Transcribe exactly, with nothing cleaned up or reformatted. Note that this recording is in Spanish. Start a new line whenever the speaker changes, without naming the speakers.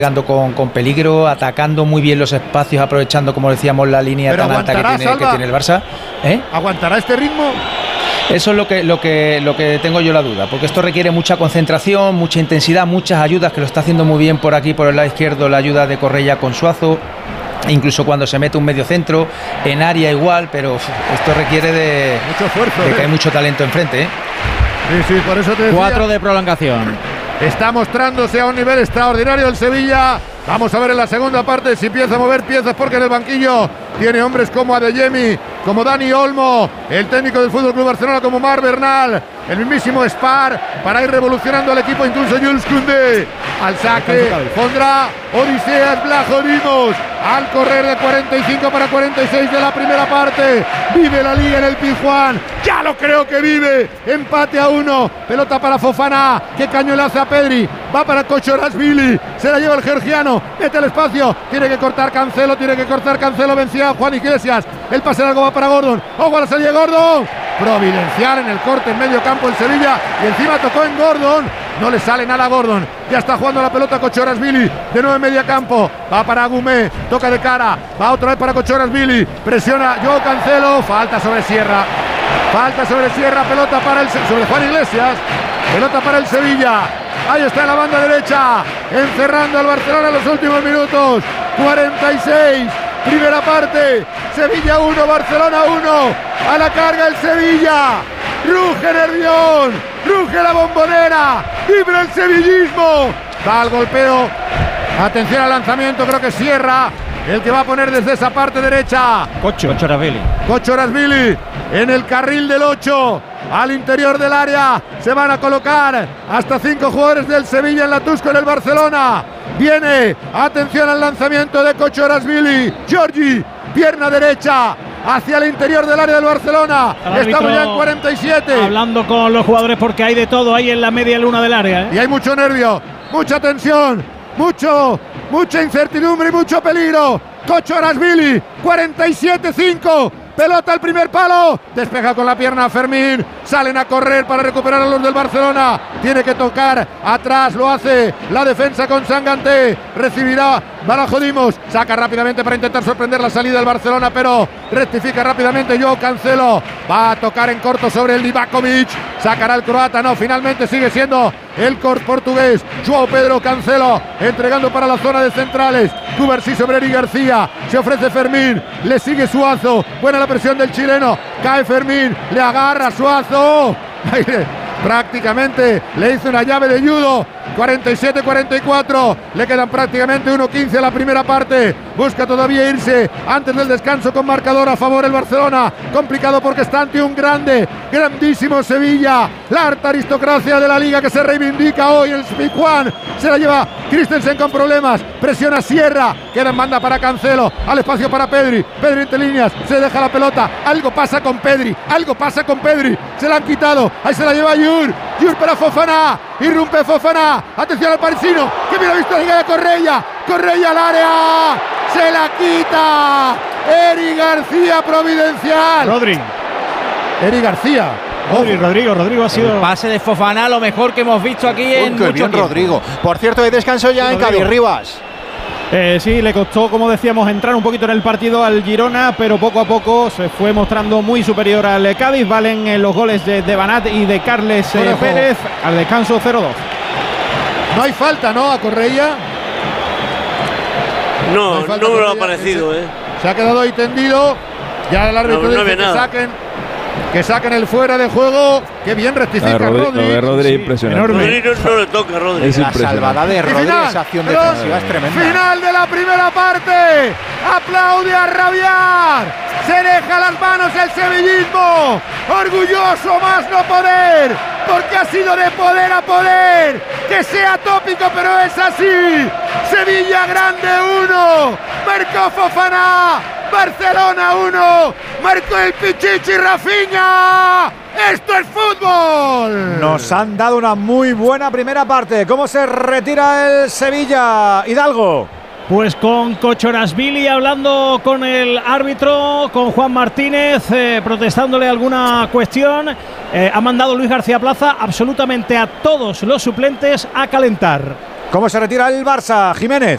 llegando con, con peligro, atacando muy bien los espacios, aprovechando, como decíamos, la línea tan alta que tiene, que tiene el Barça. ¿Eh?
¿Aguantará este ritmo?
Eso es lo que, lo que, lo que tengo yo la duda, porque esto requiere mucha concentración, mucha intensidad, muchas ayudas, que lo está haciendo muy bien por aquí, por el lado izquierdo, la ayuda de Correia con Suazo, incluso cuando se mete un medio centro, en área igual, pero uf, esto requiere de,
mucho esfuerzo,
de
¿eh?
que hay mucho talento enfrente. ¿eh?
Sí, sí, por eso te decía.
Cuatro de prolongación.
Está mostrándose a un nivel extraordinario el Sevilla. Vamos a ver en la segunda parte si empieza a mover piezas, porque en el banquillo tiene hombres como Adeyemi, como Dani Olmo, el técnico del Fútbol Club Barcelona como Marc Bernal, el mismísimo Spar, para ir revolucionando al equipo, incluso Jules Koundé. Al saque pondrá Odiseas Vlachodimos al correr de cuarenta y cinco para cuarenta y seis de la primera parte. Vive la liga en el Pizjuán, ya lo creo que vive. Empate a uno, pelota para Fofana, que caño le hace a Pedri, va para Kochorashvili, se la lleva el georgiano, mete el espacio, tiene que cortar Cancelo, tiene que cortar Cancelo, vencía a Juan Iglesias, el pase largo va para Gordon, ojo a la salida de Gordon, providencial en el corte en medio campo el Sevilla, y encima tocó en Gordon, no le sale nada a Gordon, ya está jugando la pelota Kochorashvili, de nuevo en media campo, va para Agumé, toca de cara, va otra vez para Kochorashvili, presiona Joao Cancelo, falta sobre Sierra, falta sobre Sierra, pelota para el sobre Juan Iglesias, pelota para el Sevilla. Ahí está en la banda derecha, encerrando al Barcelona en los últimos minutos. cuarenta y seis, primera parte, Sevilla uno, Barcelona uno. A la carga el Sevilla. Ruge Nervión, ruge la Bombonera, vibra el sevillismo. Va al golpeo. Atención al lanzamiento, creo que Sierra el que va a poner desde esa parte derecha.
Cocho. Kochorashvili.
Kochorashvili en el carril del ocho. Al interior del área se van a colocar hasta cinco jugadores del Sevilla en la Tusco en el Barcelona. Viene, atención al lanzamiento de Kochorashvili. Giorgi, pierna derecha hacia el interior del área del Barcelona. Estamos ya en cuarenta y siete.
Hablando con los jugadores porque hay de todo ahí en la media luna del área. ¿eh?
Y hay mucho nervio, mucha tensión, mucho, mucha incertidumbre y mucho peligro. Kochorashvili, cuarenta y siete cinco. Pelota al primer palo, despeja con la pierna Fermín, salen a correr para recuperar a los del Barcelona, tiene que tocar atrás, lo hace la defensa con Sanganté, recibirá Vlachodimos, saca rápidamente para intentar sorprender la salida del Barcelona, pero rectifica rápidamente Joao Cancelo, va a tocar en corto sobre el Livakovic, sacará el croata, no, finalmente sigue siendo el portugués, Joao Pedro Cancelo, entregando para la zona de centrales, Cubarsí sobre Eric García, se ofrece Fermín, le sigue Suazo, buena la presión del chileno, cae Fermín, le agarra Suazo, prácticamente le hizo una llave de judo. cuarenta y siete cuarenta y cuatro, le quedan prácticamente uno quince a la primera parte, busca todavía irse antes del descanso con marcador a favor el Barcelona, complicado porque está ante un grande, grandísimo Sevilla, la alta aristocracia de la liga que se reivindica hoy, el Pizjuán, se la lleva Christensen con problemas, presiona Sierra, queda en banda para Cancelo, al espacio para Pedri, Pedri entre líneas, se deja la pelota, algo pasa con Pedri, algo pasa con Pedri, se la han quitado, ahí se la lleva Yur, Yur para Fofana, irrumpe Fofana, atención al parisino, que mira visto la liga de Correia, Correia al área, se la quita, Eric García providencial.
Rodri.
Eric García.
Rodri, Rodrigo, Rodrigo ha sido...
El pase de Fofana, lo mejor que hemos visto aquí en
mucho bien, Rodrigo. Por cierto, hay descanso ya Rodrigo. En Cabirribas.
Eh, sí, le costó, como decíamos, entrar un poquito en el partido al Girona, pero poco a poco se fue mostrando muy superior al Cádiz. Valen eh, los goles de, de Banat y de Carles eh, Pérez. Al descanso cero dos.
No hay falta, ¿no? A Correia.
No, no, no me lo ha parecido, ¿eh?
Se ha quedado ahí tendido. Ya el árbitro
no, no
dice que
nada.
saquen, que saquen el fuera de juego. Qué bien rectifica
Rodri.
Rodri.
Lo de Rodri
sí,
impresionante.
Rodri no, no le toca a Rodri.
Es
la salvada de Rodri,
final,
esa acción
perdón,
defensiva es tremenda.
Final de la primera parte. Aplaude a rabiar. Se deja las manos el sevillismo. Orgulloso más no poder. Porque ha sido de poder a poder. Que sea tópico, pero es así. Sevilla grande uno. Marcó Fofana. Barcelona uno. Marcó el Pichichi Rafinha. ¡Esto es fútbol!
Nos han dado una muy buena primera parte. ¿Cómo se retira el Sevilla, Hidalgo?
Pues con Kochorashvili hablando con el árbitro, con Juan Martínez, eh, protestándole alguna cuestión. Eh, ha mandado Luis García Plaza absolutamente a todos los suplentes a calentar.
¿Cómo se retira el Barça, Jiménez?